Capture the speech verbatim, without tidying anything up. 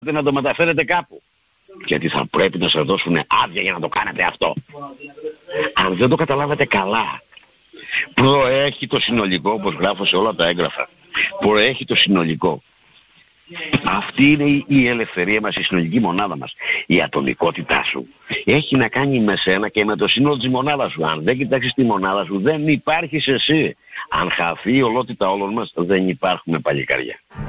να το μεταφέρετε κάπου. Γιατί θα πρέπει να σας δώσουν άδεια για να το κάνετε αυτό. Αν δεν το καταλάβετε καλά, προέχει το συνολικό, όπως γράφω σε όλα τα έγγραφα. Προέχει το συνολικό. Αυτή είναι η ελευθερία μας, η συνολική μονάδα μας. Η ατομικότητά σου έχει να κάνει με σένα και με το σύνολο της μονάδας σου. Αν δεν κοιτάξεις τη μονάδα σου, δεν υπάρχεις εσύ. Αν χαθεί η ολότητα όλων μας, δεν υπάρχουμε παλικάρια.